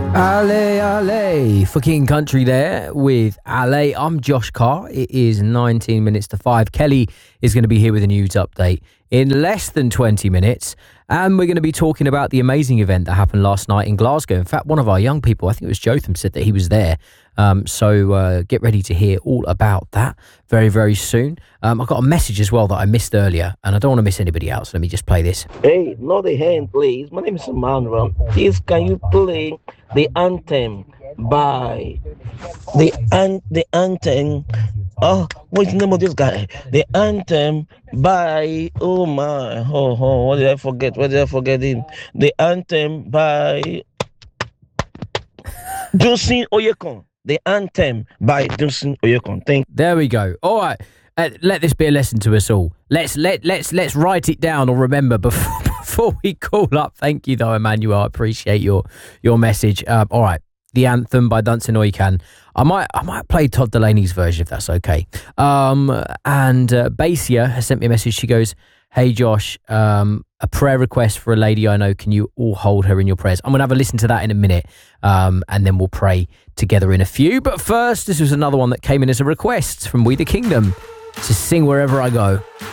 Ale, ale, for King Country there with Ale. I'm Josh Carr. It is 19 minutes to 5. Kelly is going to be here with a news update in less than 20 minutes. And we're going to be talking about the amazing event that happened last night in Glasgow. In fact, one of our young people, I think it was Jotham, said that he was there. So get ready to hear all about that very, very soon. I got a message as well that I missed earlier, and I don't want to miss anybody else. Let me just play this. Hey, not the hand, please. My name is Emmanuel. Please, can you play the anthem by the anthem? Oh, what's the name of this guy? The anthem by what did I forget? What did I forget in? The anthem by Dunsin Oyekon. The anthem by Dunsin Oyekon. There we go. All right. Let this be a lesson to us all. Let's write it down or remember before we call up. Thank you though, Emmanuel. I appreciate your message. All right. The anthem by Dunsin Oyekon. I might play Todd Delaney's version if that's okay. And Basia has sent me a message. She goes, "Hey Josh, a prayer request for a lady I know. Can you all hold her in your prayers?" I'm gonna have a listen to that in a minute, and then we'll pray together in a few. But first, this was another one that came in as a request from We the Kingdom to sing Wherever I Go.